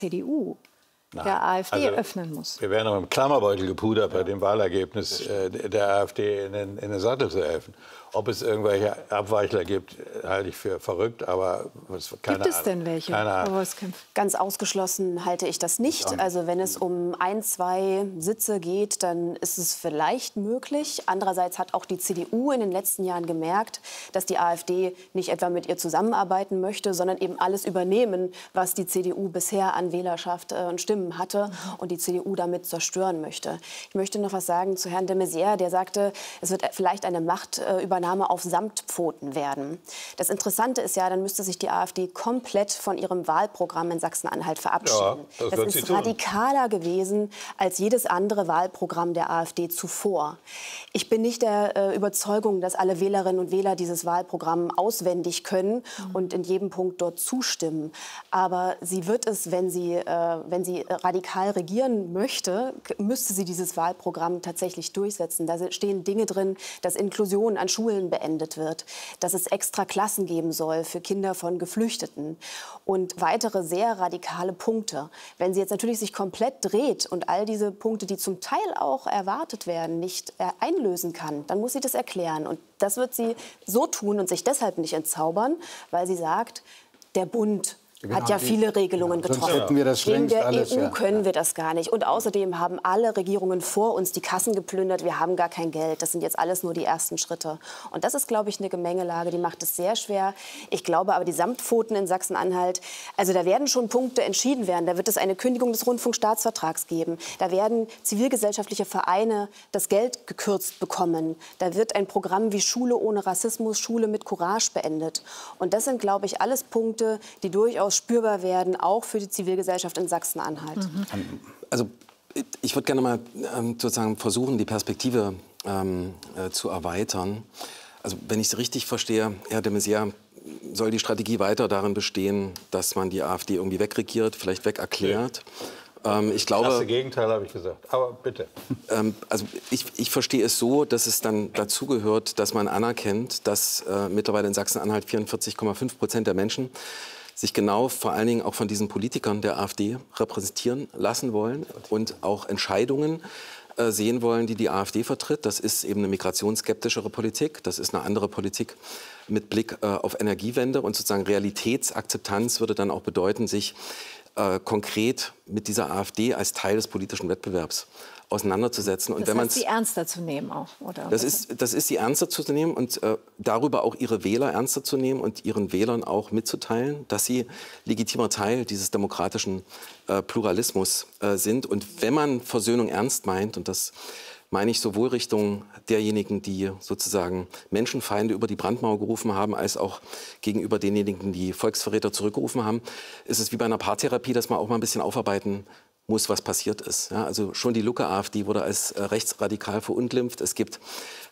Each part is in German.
CDU der AfD öffnen muss. Wir wären noch im Klammerbeutel gepudert bei dem Wahlergebnis der AfD in den Sattel zu helfen. Ob es irgendwelche Abweichler gibt, halte ich für verrückt, aber keine Ahnung. Gibt es denn welche? Ganz ausgeschlossen halte ich das nicht. Also wenn es um 1, 2 Sitze geht, dann ist es vielleicht möglich. Andererseits hat auch die CDU in den letzten Jahren gemerkt, dass die AfD nicht etwa mit ihr zusammenarbeiten möchte, sondern eben alles übernehmen, was die CDU bisher an Wählerschaft und Stimmen hatte und die CDU damit zerstören möchte. Ich möchte noch was sagen zu Herrn de Maizière, der sagte, es wird vielleicht eine Machtübernahme auf Samtpfoten werden. Das Interessante ist ja, dann müsste sich die AfD komplett von ihrem Wahlprogramm in Sachsen-Anhalt verabschieden. Ja, das ist radikaler gewesen als jedes andere Wahlprogramm der AfD zuvor. Ich bin nicht der Überzeugung, dass alle Wählerinnen und Wähler dieses Wahlprogramm auswendig können und in jedem Punkt dort zustimmen. Aber sie wird es, wenn sie radikal regieren möchte, müsste sie dieses Wahlprogramm tatsächlich durchsetzen. Da stehen Dinge drin, dass Inklusion an Schulen beendet wird, dass es extra Klassen geben soll für Kinder von Geflüchteten und weitere sehr radikale Punkte. Wenn sie jetzt natürlich sich komplett dreht und all diese Punkte, die zum Teil auch erwartet werden, nicht einlösen kann, dann muss sie das erklären. Und das wird sie so tun und sich deshalb nicht entzaubern, weil sie sagt, der Bund hat ja viele Regelungen getroffen. In der EU können wir das gar nicht. Und außerdem haben alle Regierungen vor uns die Kassen geplündert. Wir haben gar kein Geld. Das sind jetzt alles nur die ersten Schritte. Und das ist, glaube ich, eine Gemengelage, die macht es sehr schwer. Ich glaube aber, die Samtpfoten in Sachsen-Anhalt, also da werden schon Punkte entschieden werden. Da wird es eine Kündigung des Rundfunkstaatsvertrags geben. Da werden zivilgesellschaftliche Vereine das Geld gekürzt bekommen. Da wird ein Programm wie Schule ohne Rassismus, Schule mit Courage beendet. Und das sind, glaube ich, alles Punkte, die durchaus spürbar werden, auch für die Zivilgesellschaft in Sachsen-Anhalt. Also ich würde gerne mal sozusagen versuchen, die Perspektive zu erweitern. Also wenn ich es richtig verstehe, Herr de Maizière, soll die Strategie weiter darin bestehen, dass man die AfD irgendwie wegregiert, vielleicht wegerklärt? Ich glaube, das Gegenteil habe ich gesagt, aber bitte. Also ich verstehe es so, dass es dann dazu gehört, dass man anerkennt, dass mittlerweile in Sachsen-Anhalt 44,5% der Menschen sich genau vor allen Dingen auch von diesen Politikern der AfD repräsentieren lassen wollen und auch Entscheidungen sehen wollen, die die AfD vertritt. Das ist eben eine migrationsskeptischere Politik, das ist eine andere Politik mit Blick auf Energiewende und sozusagen Realitätsakzeptanz würde dann auch bedeuten, sich konkret mit dieser AfD als Teil des politischen Wettbewerbs auseinanderzusetzen. Und das heißt, sie ernster zu nehmen auch, oder? Das ist sie ernster zu nehmen und darüber auch ihre Wähler ernster zu nehmen und ihren Wählern auch mitzuteilen, dass sie legitimer Teil dieses demokratischen Pluralismus sind. Und wenn man Versöhnung ernst meint, und das meine ich sowohl Richtung derjenigen, die sozusagen Menschenfeinde über die Brandmauer gerufen haben, als auch gegenüber denjenigen, die Volksverräter zurückgerufen haben, ist es wie bei einer Paartherapie, dass man auch mal ein bisschen aufarbeiten muss, was passiert ist. Ja, also schon die Lucke-AfD wurde als rechtsradikal verunglimpft. Es gibt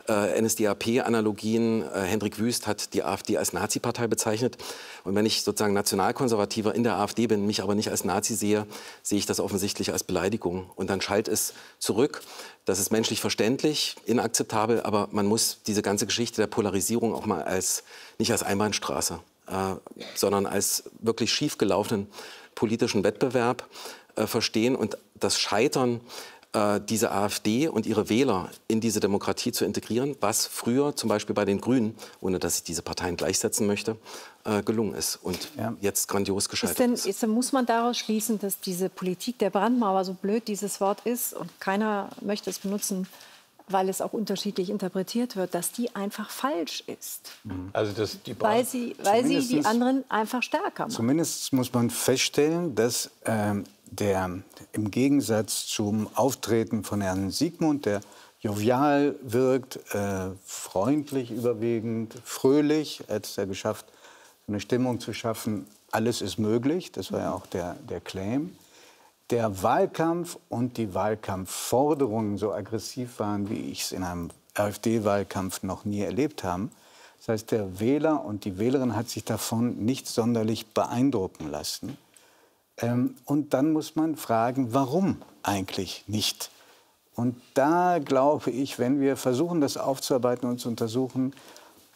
NSDAP-Analogien. Hendrik Wüst hat die AfD als Nazi-Partei bezeichnet. Und wenn ich sozusagen Nationalkonservativer in der AfD bin, mich aber nicht als Nazi sehe, sehe ich das offensichtlich als Beleidigung. Und dann schallt es zurück. Das ist menschlich verständlich, inakzeptabel, aber man muss diese ganze Geschichte der Polarisierung auch mal nicht als Einbahnstraße, sondern als wirklich schiefgelaufenen politischen Wettbewerb verstehen und das Scheitern diese AfD und ihre Wähler in diese Demokratie zu integrieren, was früher zum Beispiel bei den Grünen, ohne dass ich diese Parteien gleichsetzen möchte, gelungen ist und jetzt grandios gescheitert ist. Muss man daraus schließen, dass diese Politik der Brandmauer, so blöd dieses Wort ist und keiner möchte es benutzen, weil es auch unterschiedlich interpretiert wird, dass die einfach falsch ist. Also weil sie die anderen einfach stärker macht. Zumindest muss man feststellen, dass im Gegensatz zum Auftreten von Herrn Siegmund, der jovial wirkt, freundlich überwiegend, fröhlich, hat es ja geschafft, eine Stimmung zu schaffen, alles ist möglich, das war ja auch der Claim. Der Wahlkampf und die Wahlkampfforderungen so aggressiv waren, wie ich es in einem AfD-Wahlkampf noch nie erlebt habe. Das heißt, der Wähler und die Wählerin hat sich davon nicht sonderlich beeindrucken lassen. Und dann muss man fragen, warum eigentlich nicht? Und da glaube ich, wenn wir versuchen, das aufzuarbeiten und zu untersuchen,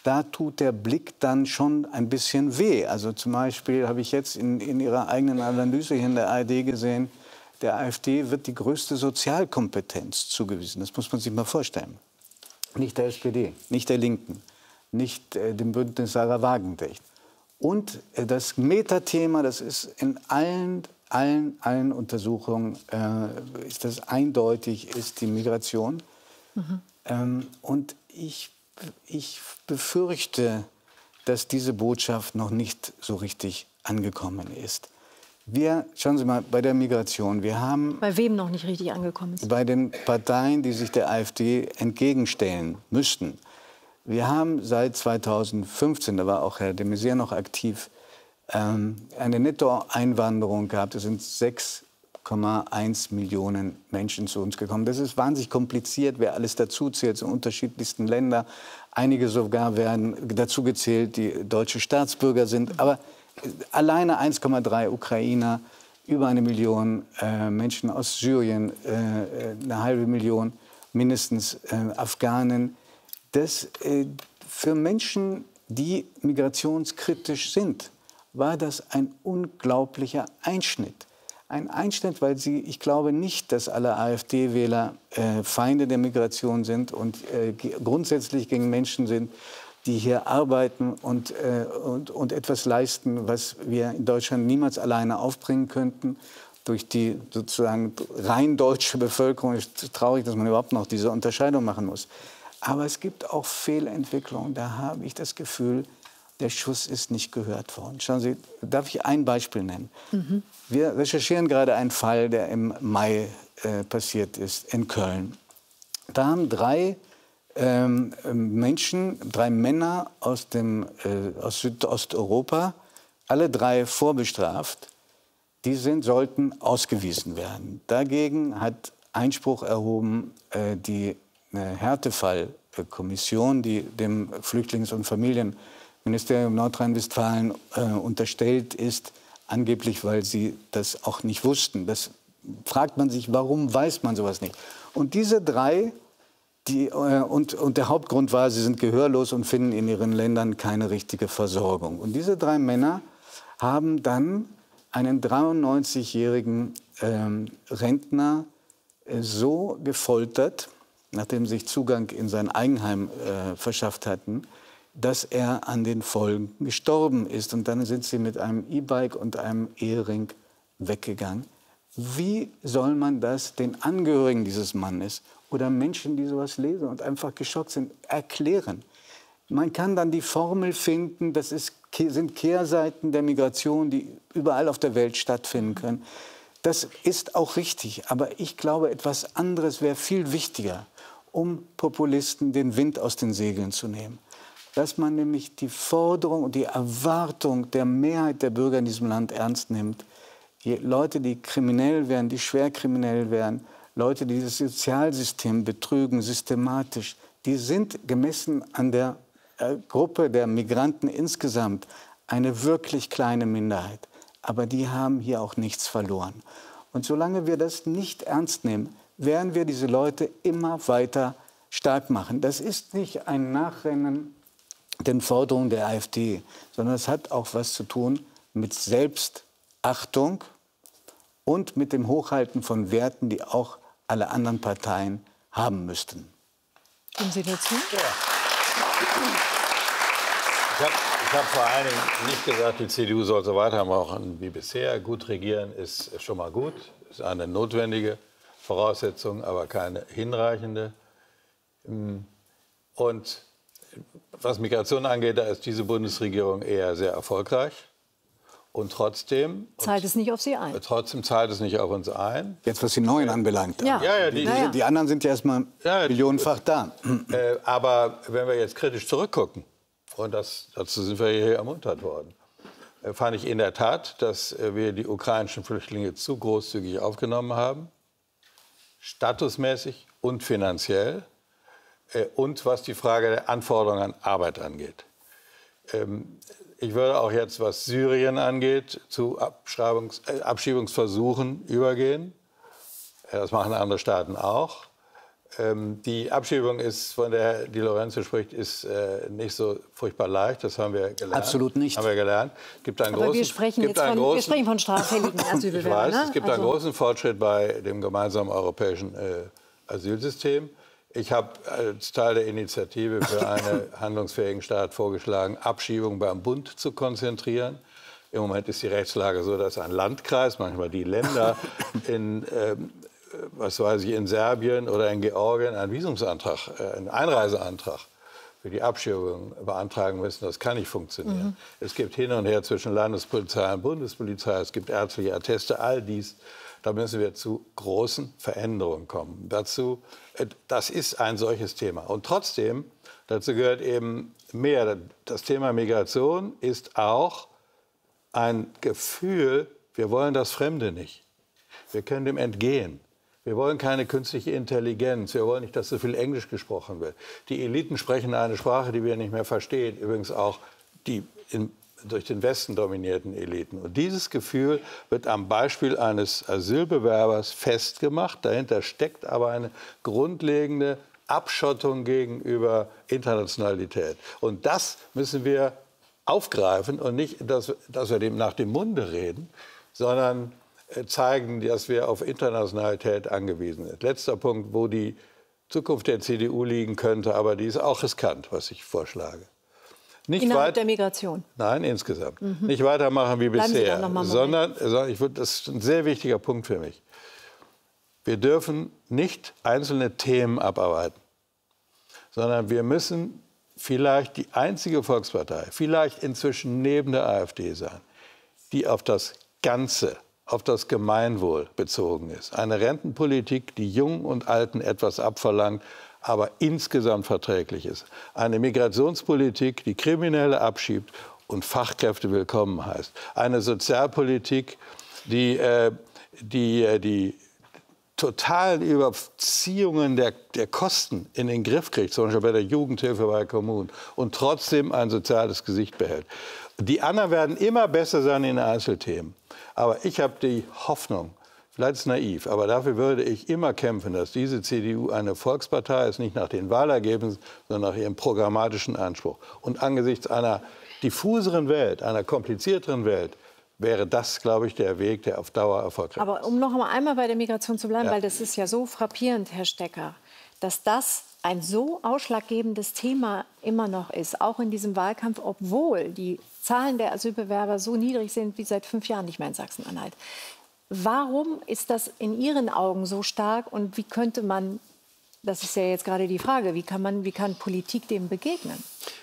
da tut der Blick dann schon ein bisschen weh. Also zum Beispiel habe ich jetzt in Ihrer eigenen Analyse hier in der ARD gesehen, der AfD wird die größte Sozialkompetenz zugewiesen. Das muss man sich mal vorstellen. Nicht der SPD, nicht der Linken, nicht dem Bündnis Sarah Wagenknecht. Und das Metathema, das ist in allen Untersuchungen, ist das eindeutig, ist die Migration. Und ich befürchte, dass diese Botschaft noch nicht so richtig angekommen ist. Schauen Sie mal, bei der Migration, wir haben... Bei wem noch nicht richtig angekommen ist? Bei den Parteien, die sich der AfD entgegenstellen müssten. Wir haben seit 2015, da war auch Herr de Maizière noch aktiv, eine Nettoeinwanderung gehabt. Es sind 6,1 Millionen Menschen zu uns gekommen. Das ist wahnsinnig kompliziert, wer alles dazu zählt, in unterschiedlichsten Ländern. Einige sogar werden dazu gezählt, die deutsche Staatsbürger sind. Aber alleine 1,3 Ukrainer, über 1 Million Menschen aus Syrien, eine halbe Million mindestens Afghanen. Das für Menschen, die migrationskritisch sind, war das ein unglaublicher Einschnitt. Ein Einschnitt, weil ich glaube nicht, dass alle AfD-Wähler Feinde der Migration sind und grundsätzlich gegen Menschen sind, die hier arbeiten und etwas leisten, was wir in Deutschland niemals alleine aufbringen könnten. Durch die sozusagen rein deutsche Bevölkerung ist es traurig, dass man überhaupt noch diese Unterscheidung machen muss. Aber es gibt auch Fehlentwicklungen. Da habe ich das Gefühl, der Schuss ist nicht gehört worden. Schauen Sie, darf ich ein Beispiel nennen? Wir recherchieren gerade einen Fall, der im Mai passiert ist, in Köln. Da haben drei Männer aus Südosteuropa, alle drei vorbestraft, sollten ausgewiesen werden. Dagegen hat Einspruch erhoben die Härtefallkommission, die dem Flüchtlings- und Familienministerium Nordrhein-Westfalen unterstellt ist, angeblich, weil sie das auch nicht wussten. Das fragt man sich, warum weiß man sowas nicht? Und diese drei, und der Hauptgrund war, sie sind gehörlos und finden in ihren Ländern keine richtige Versorgung. Und diese drei Männer haben dann einen 93-jährigen Rentner so gefoltert, nachdem sie sich Zugang in sein Eigenheim verschafft hatten, dass er an den Folgen gestorben ist. Und dann sind sie mit einem E-Bike und einem Ehering weggegangen. Wie soll man das den Angehörigen dieses Mannes oder Menschen, die sowas lesen und einfach geschockt sind, erklären? Man kann dann die Formel finden, das sind Kehrseiten der Migration, die überall auf der Welt stattfinden können. Das ist auch richtig, aber ich glaube, etwas anderes wäre viel wichtiger, um Populisten den Wind aus den Segeln zu nehmen. Dass man nämlich die Forderung und die Erwartung der Mehrheit der Bürger in diesem Land ernst nimmt. Die Leute, die kriminell wären, die schwer kriminell wären, Leute, die das Sozialsystem betrügen, systematisch, die sind gemessen an der Gruppe der Migranten insgesamt eine wirklich kleine Minderheit. Aber die haben hier auch nichts verloren. Und solange wir das nicht ernst nehmen, werden wir diese Leute immer weiter stark machen. Das ist nicht ein Nachrennen den Forderungen der AfD, sondern es hat auch was zu tun mit Selbstachtung und mit dem Hochhalten von Werten, die auch alle anderen Parteien haben müssten. Kommen Sie dazu? Ja. Ich habe vor allen Dingen nicht gesagt, die CDU soll so weitermachen wie bisher. Gut regieren ist schon mal gut, ist eine notwendige Voraussetzung, aber keine hinreichende. Und was Migration angeht, da ist diese Bundesregierung eher sehr erfolgreich. Und trotzdem... Zahlt es nicht auf Sie ein? Trotzdem zahlt es nicht auf uns ein. Jetzt, was die Neuen anbelangt. Ja. Die anderen sind ja erstmal millionenfach da. Aber wenn wir jetzt kritisch zurückgucken, und dazu sind wir hier ermuntert worden, fand ich in der Tat, dass wir die ukrainischen Flüchtlinge zu großzügig aufgenommen haben, statusmäßig und finanziell, und was die Frage der Anforderungen an Arbeit angeht. Ich würde auch jetzt, was Syrien angeht, zu Abschiebungsversuchen übergehen. Das machen andere Staaten auch. Die Abschiebung ist, von der die Lorenzo spricht, ist nicht so furchtbar leicht. Das haben wir gelernt. Absolut nicht. Haben wir gelernt. Es gibt einen Aber großen, wir sprechen von straffälligen Asylbewerbern. Ich weiß, ne? es gibt einen großen Fortschritt bei dem gemeinsamen europäischen Asylsystem. Ich habe als Teil der Initiative für einen handlungsfähigen Staat vorgeschlagen, Abschiebung beim Bund zu konzentrieren. Im Moment ist die Rechtslage so, dass ein Landkreis, manchmal die Länder in was weiß ich, in Serbien oder in Georgien einen Visumsantrag, einen Einreiseantrag für die Abschiebung beantragen müssen. Das kann nicht funktionieren. Es gibt hin und her zwischen Landespolizei und Bundespolizei, es gibt ärztliche Atteste, all dies. Da müssen wir zu großen Veränderungen kommen. Das ist ein solches Thema. Und trotzdem, dazu gehört eben mehr. Das Thema Migration ist auch ein Gefühl, wir wollen das Fremde nicht. Wir können dem entgehen. Wir wollen keine künstliche Intelligenz. Wir wollen nicht, dass so viel Englisch gesprochen wird. Die Eliten sprechen eine Sprache, die wir nicht mehr verstehen. Übrigens auch die durch den Westen dominierten Eliten. Und dieses Gefühl wird am Beispiel eines Asylbewerbers festgemacht. Dahinter steckt aber eine grundlegende Abschottung gegenüber Internationalität. Und das müssen wir aufgreifen und nicht, dass wir dem nach dem Munde reden, sondern zeigen, dass wir auf Internationalität angewiesen sind. Letzter Punkt, wo die Zukunft der CDU liegen könnte, aber die ist auch riskant, was ich vorschlage. Nicht innerhalb der Migration? Nein, insgesamt. Nicht weitermachen wie bisher, sondern das ist ein sehr wichtiger Punkt für mich. Wir dürfen nicht einzelne Themen abarbeiten, sondern wir müssen vielleicht die einzige Volkspartei, vielleicht inzwischen neben der AfD sein, die auf das Ganze, auf das Gemeinwohl bezogen ist. Eine Rentenpolitik, die Jungen und Alten etwas abverlangt, aber insgesamt verträglich ist. Eine Migrationspolitik, die Kriminelle abschiebt und Fachkräfte willkommen heißt. Eine Sozialpolitik, die totalen Überziehungen der Kosten in den Griff kriegt, zum Beispiel bei der Jugendhilfe bei Kommunen, und trotzdem ein soziales Gesicht behält. Die anderen werden immer besser sein in Einzelthemen. Aber ich habe die Hoffnung, vielleicht ist es naiv, aber dafür würde ich immer kämpfen, dass diese CDU eine Volkspartei ist, nicht nach den Wahlergebnissen, sondern nach ihrem programmatischen Anspruch. Und angesichts einer diffuseren Welt, einer komplizierteren Welt, wäre das, glaube ich, der Weg, der auf Dauer erfolgreich ist. Aber um noch einmal bei der Migration zu bleiben, weil das ist ja so frappierend, Herr Stecker, dass das ein so ausschlaggebendes Thema immer noch ist, auch in diesem Wahlkampf, obwohl die Zahlen der Asylbewerber so niedrig sind wie seit 5 Jahren nicht mehr in Sachsen-Anhalt. Warum ist das in Ihren Augen so stark und wie könnte man, das ist ja jetzt gerade die Frage, wie kann Politik dem begegnen?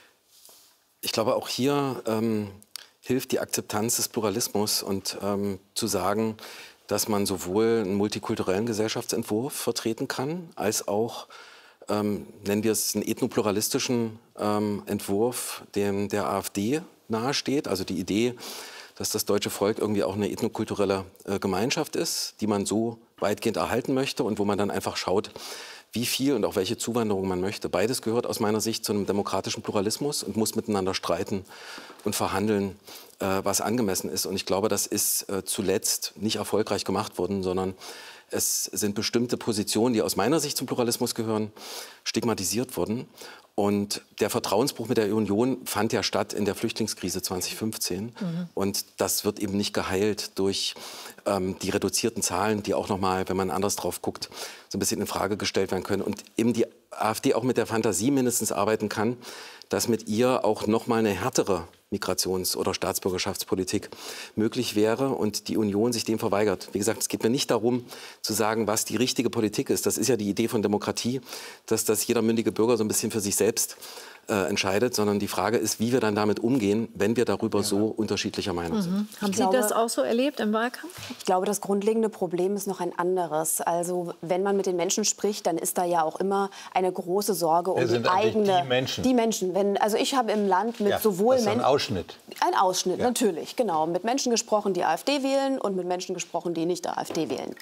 Ich glaube, auch hier hilft die Akzeptanz des Pluralismus und zu sagen, dass man sowohl einen multikulturellen Gesellschaftsentwurf vertreten kann, als auch, nennen wir es, einen ethnopluralistischen Entwurf, dem der AfD nahesteht. Also die Idee, dass das deutsche Volk irgendwie auch eine ethnokulturelle Gemeinschaft ist, die man so weitgehend erhalten möchte und wo man dann einfach schaut, wie viel und auch welche Zuwanderung man möchte. Beides gehört aus meiner Sicht zu einem demokratischen Pluralismus und muss miteinander streiten und verhandeln, was angemessen ist. Und ich glaube, das ist zuletzt nicht erfolgreich gemacht worden, sondern es sind bestimmte Positionen, die aus meiner Sicht zum Pluralismus gehören, stigmatisiert worden. Und der Vertrauensbruch mit der Union fand ja statt in der Flüchtlingskrise 2015. Und das wird eben nicht geheilt durch die reduzierten Zahlen, die auch noch mal, wenn man anders drauf guckt, so ein bisschen in Frage gestellt werden können. Und eben die AfD auch mit der Fantasie mindestens arbeiten kann, dass mit ihr auch noch mal eine härtere Migrations- oder Staatsbürgerschaftspolitik möglich wäre und die Union sich dem verweigert. Wie gesagt, es geht mir nicht darum, zu sagen, was die richtige Politik ist. Das ist ja die Idee von Demokratie, dass das jeder mündige Bürger so ein bisschen für sich selbst entscheidet, sondern die Frage ist, wie wir dann damit umgehen, wenn wir darüber so unterschiedlicher Meinung sind. Haben Sie das auch so erlebt im Wahlkampf? Ich glaube, das grundlegende Problem ist noch ein anderes. Also wenn man mit den Menschen spricht, dann ist da ja auch immer eine große Sorge um die eigene... Die Menschen. Also ich habe im Land mit sowohl... Das ist ein Ausschnitt. Ein Ausschnitt, natürlich, genau. Mit Menschen gesprochen, die AfD wählen und mit Menschen gesprochen, die nicht AfD wählen.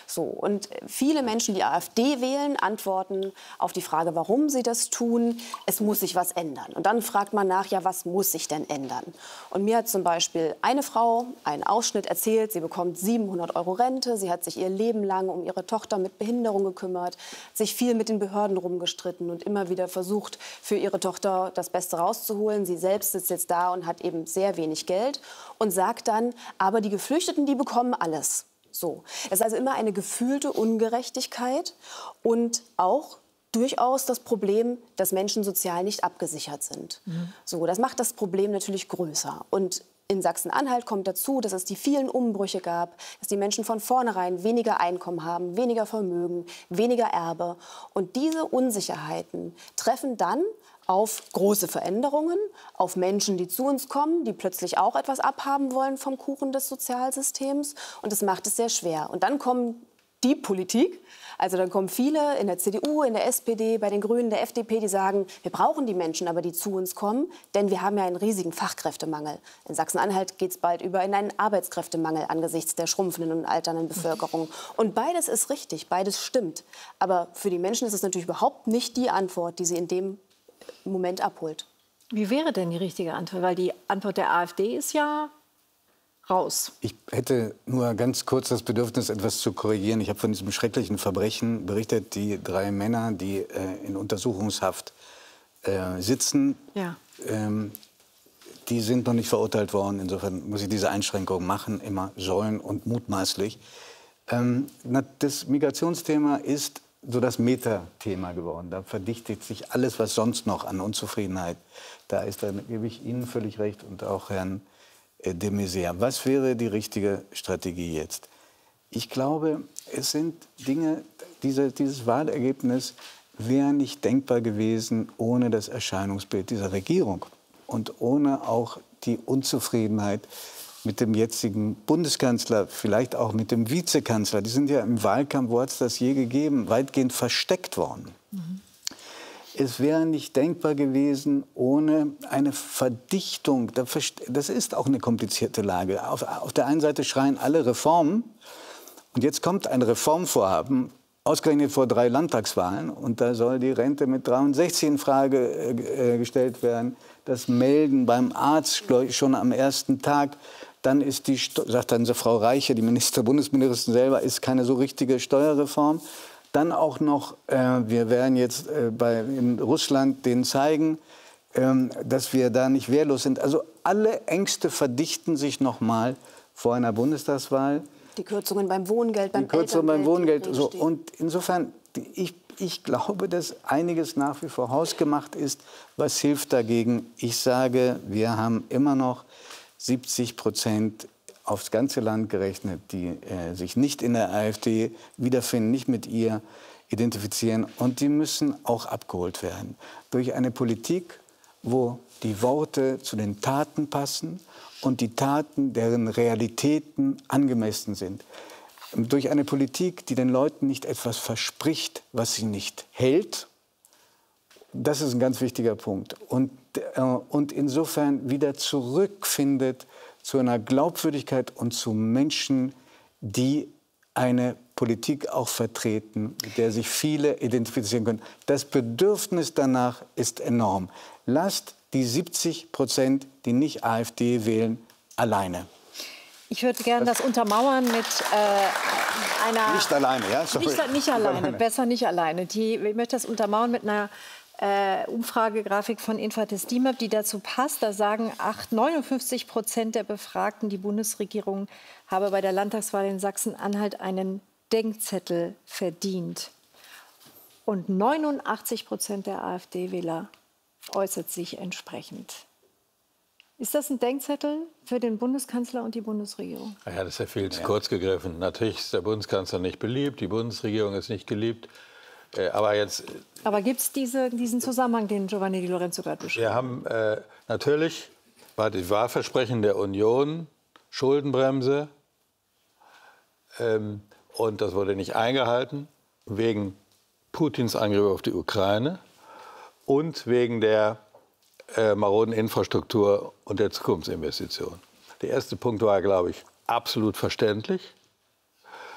So, und viele Menschen, die AfD wählen, antworten auf die Frage, warum sie das tun, es muss sich was ändern. Und dann fragt man nach, ja, was muss sich denn ändern? Und mir hat zum Beispiel eine Frau einen Ausschnitt erzählt, sie bekommt 700 € Rente, sie hat sich ihr Leben lang um ihre Tochter mit Behinderung gekümmert, sich viel mit den Behörden rumgestritten und immer wieder versucht, für ihre Tochter das Beste rauszuholen. Sie selbst sitzt jetzt da und hat eben sehr wenig Geld und sagt dann, aber die Geflüchteten, die bekommen alles. So. Es ist also immer eine gefühlte Ungerechtigkeit und auch durchaus das Problem, dass Menschen sozial nicht abgesichert sind. So, das macht das Problem natürlich größer. Und in Sachsen-Anhalt kommt dazu, dass es die vielen Umbrüche gab, dass die Menschen von vornherein weniger Einkommen haben, weniger Vermögen, weniger Erbe. Und diese Unsicherheiten treffen dann auf große Veränderungen, auf Menschen, die zu uns kommen, die plötzlich auch etwas abhaben wollen vom Kuchen des Sozialsystems. Und das macht es sehr schwer. Und dann kommen die Politik, also dann kommen viele in der CDU, in der SPD, bei den Grünen, der FDP, die sagen, wir brauchen die Menschen aber, die zu uns kommen, denn wir haben ja einen riesigen Fachkräftemangel. In Sachsen-Anhalt geht es bald über in einen Arbeitskräftemangel angesichts der schrumpfenden und alternden Bevölkerung. Und beides ist richtig, beides stimmt. Aber für die Menschen ist es natürlich überhaupt nicht die Antwort, die sie in dem Moment abholt. Wie wäre denn die richtige Antwort? Weil die Antwort der AfD ist ja raus. Ich hätte nur ganz kurz das Bedürfnis, etwas zu korrigieren. Ich habe von diesem schrecklichen Verbrechen berichtet, die 3 Männer, die in Untersuchungshaft sitzen. Ja. Die sind noch nicht verurteilt worden. Insofern muss ich diese Einschränkung machen, immer sollen und mutmaßlich. Das Migrationsthema ist so das Metathema geworden. Da verdichtet sich alles, was sonst noch an Unzufriedenheit da ist. Da gebe ich Ihnen völlig recht und auch Herrn de Maizière. Was wäre die richtige Strategie jetzt? Ich glaube, es sind Dinge, dieses Wahlergebnis wäre nicht denkbar gewesen ohne das Erscheinungsbild dieser Regierung und ohne auch die Unzufriedenheit mit dem jetzigen Bundeskanzler, vielleicht auch mit dem Vizekanzler. Die sind ja im Wahlkampf, wo hat es das je gegeben, weitgehend versteckt worden. Es wäre nicht denkbar gewesen ohne eine Verdichtung. Das ist auch eine komplizierte Lage. Auf der einen Seite schreien alle Reformen. Und jetzt kommt ein Reformvorhaben, ausgerechnet vor 3 Landtagswahlen. Und da soll die Rente mit 63 in Frage gestellt werden. Das Melden beim Arzt schon am ersten Tag. Dann ist sagt dann Frau Reiche, die Bundesministerin selber, ist keine so richtige Steuerreform. Dann auch noch, wir werden jetzt in Russland denen zeigen, dass wir da nicht wehrlos sind. Also alle Ängste verdichten sich noch mal vor einer Bundestagswahl. Die Kürzungen beim Wohngeld, beim Wohngeld. So. Und insofern, ich glaube, dass einiges nach wie vor hausgemacht ist. Was hilft dagegen? Ich sage, wir haben immer noch 70% aufs ganze Land gerechnet, die sich nicht in der AfD wiederfinden, nicht mit ihr identifizieren. Und die müssen auch abgeholt werden. Durch eine Politik, wo die Worte zu den Taten passen und die Taten, deren Realitäten angemessen sind. Durch eine Politik, die den Leuten nicht etwas verspricht, was sie nicht hält. Das ist ein ganz wichtiger Punkt. Und insofern wieder zurückfindet zu einer Glaubwürdigkeit und zu Menschen, die eine Politik auch vertreten, mit der sich viele identifizieren können. Das Bedürfnis danach ist enorm. Lasst die 70%, die nicht AfD wählen, alleine. Ich würde gerne das untermauern mit einer... Nicht alleine, ja? Sorry. Nicht alleine, besser nicht alleine. Ich möchte das untermauern mit einer Umfragegrafik von Infatis DIMAP, die dazu passt. Da sagen 59% der Befragten, die Bundesregierung habe bei der Landtagswahl in Sachsen-Anhalt einen Denkzettel verdient. Und 89% der AfD-Wähler äußert sich entsprechend. Ist das ein Denkzettel für den Bundeskanzler und die Bundesregierung? Ja, das ist ja viel zu kurz gegriffen. Natürlich ist der Bundeskanzler nicht beliebt, die Bundesregierung ist nicht geliebt. Aber gibt es diesen Zusammenhang, den Giovanni Di Lorenzo gerade beschrieb? Wir haben natürlich war das Wahlversprechen der Union, Schuldenbremse, und das wurde nicht eingehalten, wegen Putins Angriff auf die Ukraine und wegen der maroden Infrastruktur und der Zukunftsinvestitionen. Der erste Punkt war, glaube ich, absolut verständlich.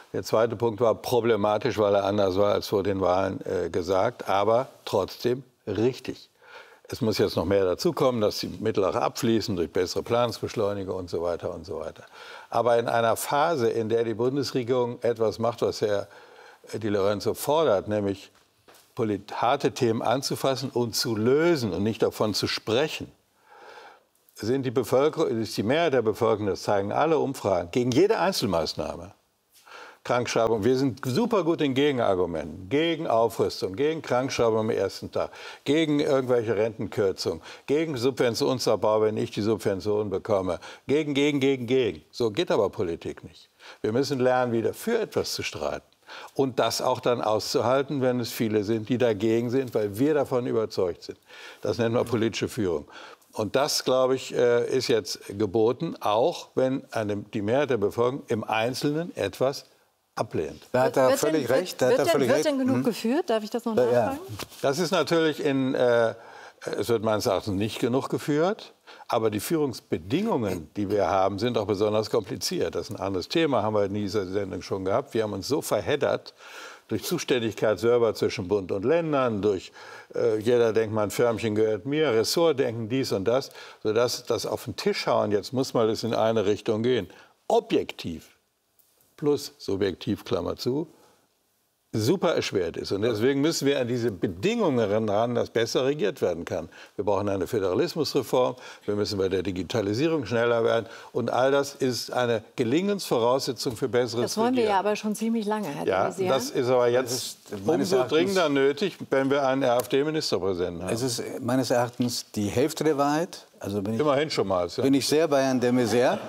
Der zweite Punkt war problematisch, weil er anders war als vor den Wahlen gesagt, aber trotzdem richtig. Es muss jetzt noch mehr dazukommen, dass die Mittel auch abfließen durch bessere Planungsbeschleunigung und so weiter und so weiter. Aber in einer Phase, in der die Bundesregierung etwas macht, was Herr Di Lorenzo fordert, nämlich harte Themen anzufassen und zu lösen und nicht davon zu sprechen, ist die Mehrheit der Bevölkerung, das zeigen alle Umfragen, gegen jede Einzelmaßnahme. Krankschreibung, wir sind super gut in Gegenargumenten, gegen Aufrüstung, gegen Krankschreibung am ersten Tag, gegen irgendwelche Rentenkürzungen, gegen Subventionsabbau, wenn ich die Subventionen bekomme, gegen. So geht aber Politik nicht. Wir müssen lernen, wieder für etwas zu streiten und das auch dann auszuhalten, wenn es viele sind, die dagegen sind, weil wir davon überzeugt sind. Das nennt man politische Führung. Und das, glaube ich, ist jetzt geboten, auch wenn die Mehrheit der Bevölkerung im Einzelnen etwas ablehnt. Da hat er völlig recht. Wird denn genug geführt? Darf ich das noch nachfragen? Ja. Das ist natürlich es wird meines Erachtens nicht genug geführt. Aber die Führungsbedingungen, die wir haben, sind auch besonders kompliziert. Das ist ein anderes Thema, haben wir in dieser Sendung schon gehabt. Wir haben uns so verheddert durch Zuständigkeitsserver zwischen Bund und Ländern, durch jeder denkt, mein Förmchen gehört mir, Ressortdenken, dies und das, sodass das auf den Tisch hauen, jetzt muss mal das in eine Richtung gehen. Objektiv plus subjektiv, Klammer zu, super erschwert ist. Und deswegen müssen wir an diese Bedingungen ran, dass besser regiert werden kann. Wir brauchen eine Föderalismusreform, wir müssen bei der Digitalisierung schneller werden. Und all das ist eine Gelingensvoraussetzung für besseres Regieren. Das wollen wir ja aber schon ziemlich lange, Herr de Maizière. Ja, das ist aber jetzt umso dringender nötig, wenn wir einen AfD-Ministerpräsidenten haben. Es ist meines Erachtens die Hälfte der Wahrheit. Also immerhin schon mal. Ja. Bin ich sehr bei Herrn de Maizière.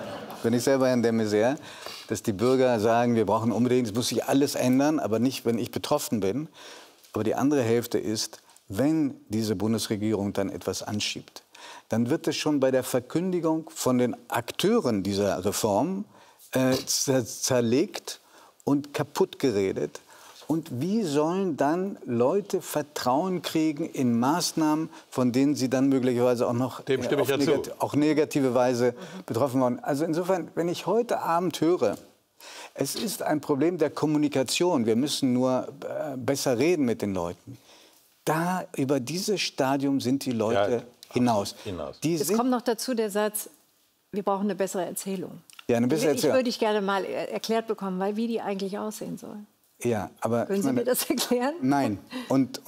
Dass die Bürger sagen, wir brauchen unbedingt, es muss sich alles ändern, aber nicht, wenn ich betroffen bin. Aber die andere Hälfte ist, wenn diese Bundesregierung dann etwas anschiebt, dann wird es schon bei der Verkündigung von den Akteuren dieser Reform zerlegt und kaputt geredet. Und wie sollen dann Leute Vertrauen kriegen in Maßnahmen, von denen sie dann möglicherweise auch noch auf negative Weise betroffen waren? Also insofern, wenn ich heute Abend höre, es ist ein Problem der Kommunikation, wir müssen nur besser reden mit den Leuten. Über dieses Stadium sind die Leute hinaus. Es kommt noch dazu der Satz, wir brauchen eine bessere Erzählung. Ja, eine bessere Erzählung. Würde ich gerne mal erklärt bekommen, wie die eigentlich aussehen soll. Ja, aber können Sie mir das erklären? Nein. Und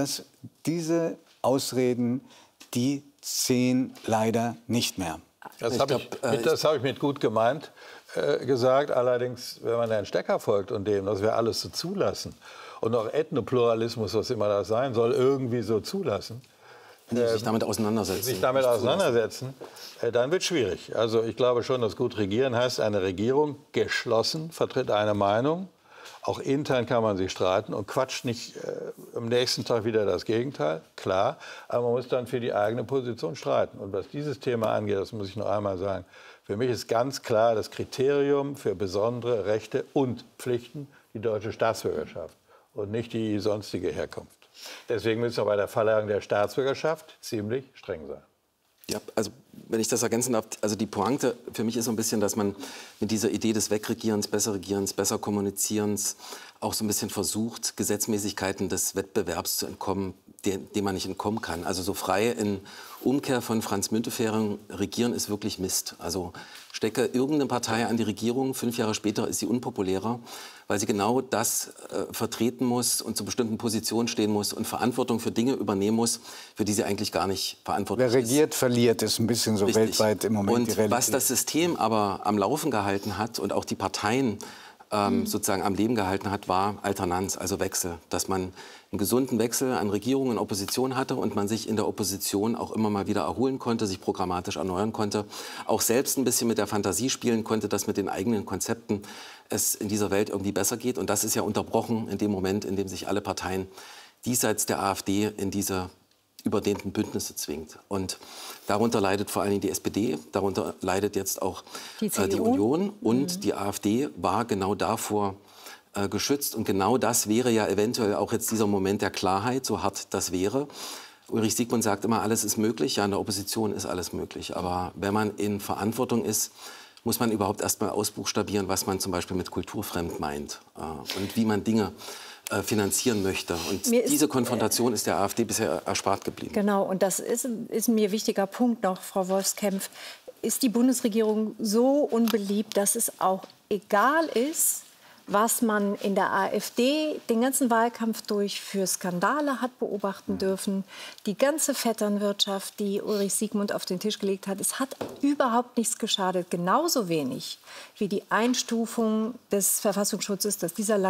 diese Ausreden, die ziehen leider nicht mehr. Das habe ich mit gut gemeint gesagt. Allerdings, wenn man Herrn Stecker folgt und dem, dass wir alles so zulassen und auch Ethnopluralismus, was immer das sein soll, irgendwie so zulassen, sich damit auseinandersetzen, dann wird es schwierig. Also ich glaube schon, dass gut regieren heißt, eine Regierung geschlossen vertritt eine Meinung. Auch intern kann man sich streiten und quatscht nicht am nächsten Tag wieder das Gegenteil, klar. Aber man muss dann für die eigene Position streiten. Und was dieses Thema angeht, das muss ich noch einmal sagen, für mich ist ganz klar das Kriterium für besondere Rechte und Pflichten die deutsche Staatsbürgerschaft und nicht die sonstige Herkunft. Deswegen müssen wir bei der Verleihung der Staatsbürgerschaft ziemlich streng sein. Ja, also wenn ich das ergänzen darf, also die Pointe für mich ist so ein bisschen, dass man mit dieser Idee des Wegregierens, besser Regierens, besser Kommunizierens auch so ein bisschen versucht, Gesetzmäßigkeiten des Wettbewerbs zu entkommen, dem man nicht entkommen kann. Also so frei in Umkehr von Franz Müntefering, regieren ist wirklich Mist. Also stecke irgendeine Partei an die Regierung, 5 Jahre später ist sie unpopulärer, weil sie genau das vertreten muss und zu bestimmten Positionen stehen muss und Verantwortung für Dinge übernehmen muss, für die sie eigentlich gar nicht verantwortlich ist. Wer regiert, verliert, ist ein bisschen so Richtig. Weltweit im Moment und die Realität. Was das System aber am Laufen gehalten hat und auch die Parteien sozusagen am Leben gehalten hat, war Alternanz, also Wechsel. Dass man einen gesunden Wechsel an Regierung und Opposition hatte und man sich in der Opposition auch immer mal wieder erholen konnte, sich programmatisch erneuern konnte, auch selbst ein bisschen mit der Fantasie spielen konnte, dass mit den eigenen Konzepten es in dieser Welt irgendwie besser geht. Und das ist ja unterbrochen in dem Moment, in dem sich alle Parteien diesseits der AfD in diese überdehnten Bündnisse zwingt. Und darunter leidet vor allem die SPD, darunter leidet jetzt auch die Union. Und die AfD war genau davor geschützt. Und genau das wäre ja eventuell auch jetzt dieser Moment der Klarheit, so hart das wäre. Ulrich Siegmund sagt immer, alles ist möglich. Ja, in der Opposition ist alles möglich. Aber wenn man in Verantwortung ist muss man überhaupt erst mal ausbuchstabieren, was man zum Beispiel mit kulturfremd meint und wie man Dinge finanzieren möchte. Und diese Konfrontation ist der AfD bisher erspart geblieben. Genau, und das ist mir ein wichtiger Punkt noch, Frau Wolfskämpf. Ist die Bundesregierung so unbeliebt, dass es auch egal ist, was man in der AfD den ganzen Wahlkampf durch für Skandale hat beobachten dürfen, die ganze Vetternwirtschaft, die Ulrich Siegmund auf den Tisch gelegt hat, es hat überhaupt nichts geschadet, genauso wenig wie die Einstufung des Verfassungsschutzes, dass dieser